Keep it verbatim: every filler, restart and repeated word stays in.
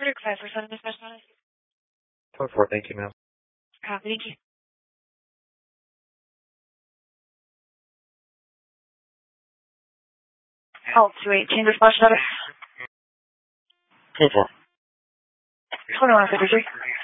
thirty-five percent of the specialist. Code four, thank you, ma'am. Copy, thank you. Alt two eight, change of splash status. Code four. twenty-one fifty-three.